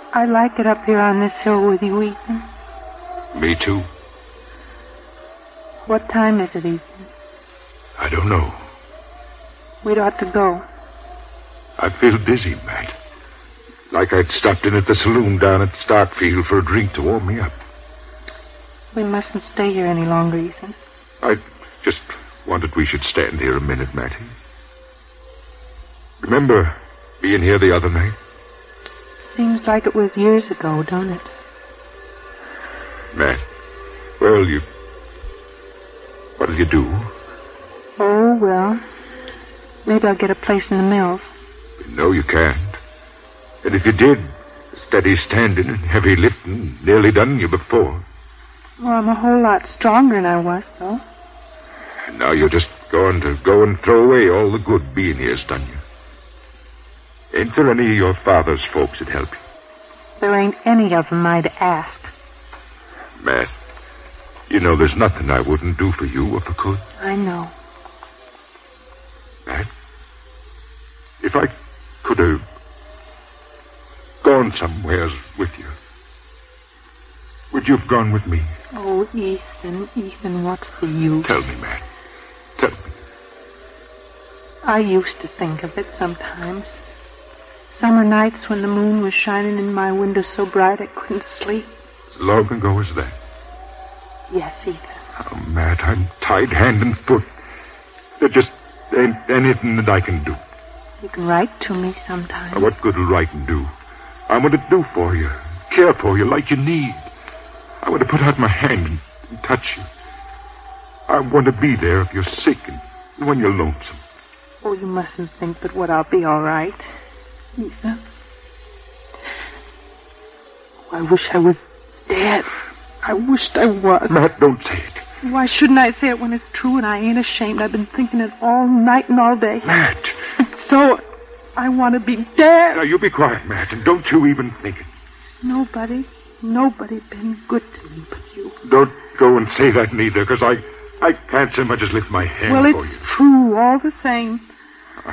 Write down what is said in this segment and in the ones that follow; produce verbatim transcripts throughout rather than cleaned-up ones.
I like it up here on this hill with you, Ethan. Me too. What time is it, Ethan? I don't know. We'd ought to go. I feel dizzy, Matt. Like I'd stopped in at the saloon down at Starkfield for a drink to warm me up. We mustn't stay here any longer, Ethan. I just wanted we should stand here a minute, Mattie. Remember being here the other night? Seems like it was years ago, don't it? Matt, well, you... What'll you do? Oh, well, maybe I'll get a place in the mills. No, you can't. And if you did, steady standing and heavy lifting nearly done you before. Well, I'm a whole lot stronger than I was, though. And now you're just going to go and throw away all the good being here's done you. Ain't there any of your father's folks that help you? There ain't any of them I'd ask. Matt, you know there's nothing I wouldn't do for you if I could. I know. Matt, if I could have gone somewhere with you, would you have gone with me? Oh, Ethan, Ethan, what's the use? Tell me, Matt. Tell me. I used to think of it sometimes. Summer nights when the moon was shining in my window so bright I couldn't sleep. As long ago as that? Yes, Ethan. Oh, Matt, I'm tied hand and foot. There just ain't anything that I can do. You can write to me sometime. Now, what good will writing do? I want to do for you, care for you like you need. I want to put out my hand and, and touch you. I want to be there if you're sick and when you're lonesome. Oh, you mustn't think but what I'll be all right, Ethan. Oh, I wish I was dead. I wished I was. Matt, don't say it. Why shouldn't I say it when it's true and I ain't ashamed? I've been thinking it all night and all day. Matt. So, I want to be dead. Now, you be quiet, Matt, and don't you even think it. Nobody, nobody been good to me but you. Don't go and say that neither, because I, I can't so much as lift my hand well, for you. Well, it's true, all the same. Uh,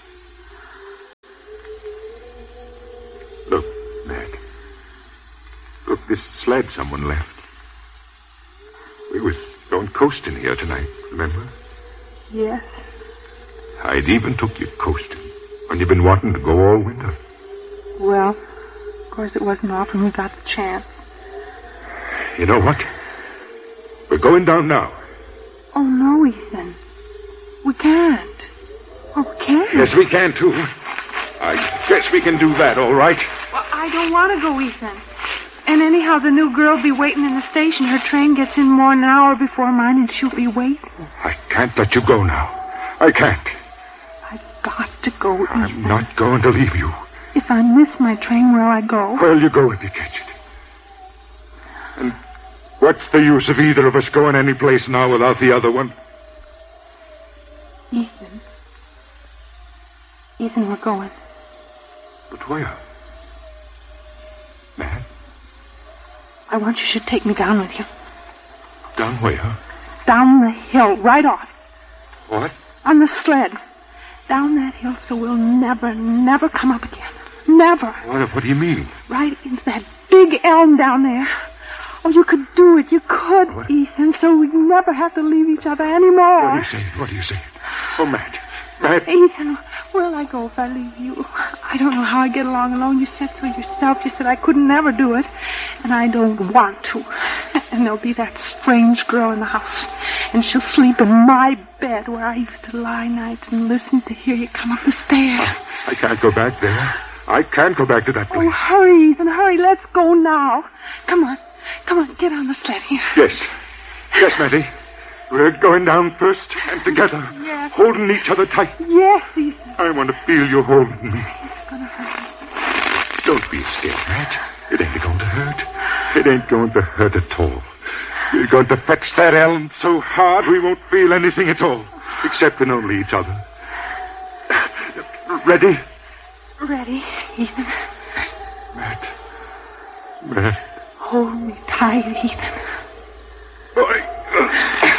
look, Matt. Look, this sled someone left. We was going coasting here tonight, remember? Yes. I'd even took you coasting when you've been wanting to go all winter. Well, of course it wasn't often we got the chance. You know what? We're going down now. Oh, no, Ethan. We can't. Oh, we can't. Yes, we can, too. I guess we can do that, all right. Well, I don't want to go, Ethan. And anyhow, the new girl'll be waiting in the station. Her train gets in more than an hour before mine, and she'll be waiting. I can't let you go now. I can't. I've got to go, Ethan. I'm not going to leave you. If I miss my train, where'll I go? Where'll you go if you catch it? And what's the use of either of us going any place now without the other one? Ethan. Ethan, we're going. But where? Matt? I want you should take me down with you. Down where? Down the hill, right off. What? On the sled. Down that hill so we'll never, never come up again. Never. What, what do you mean? Right into that big elm down there. Oh, you could do it. You could, what? Ethan, so we'd never have to leave each other anymore. What are you saying? What are you saying? Oh, Matt. Matt. Ethan, where'll I go if I leave you? I don't know how I get along alone. You said so yourself. You said I could never do it. And I don't want to. And there'll be that strange girl in the house. And she'll sleep in my bed where I used to lie nights and listen to hear you come up the stairs. I can't go back there. I can't go back to that place. Oh, hurry, Ethan, hurry. Let's go now. Come on. Come on, get on the sled here. Yes. Yes, Mattie. We're going down first and together. Yes. Holding each other tight. Yes, Ethan. I want to feel you holding me. It's going to hurt. Don't be scared, Matt. It ain't going to hurt. It ain't going to hurt at all. We're going to fetch that elm so hard we won't feel anything at all. Except in only each other. Ready? Ready, Ethan. Matt. Matt. Hold me tight, Ethan. Oh, I...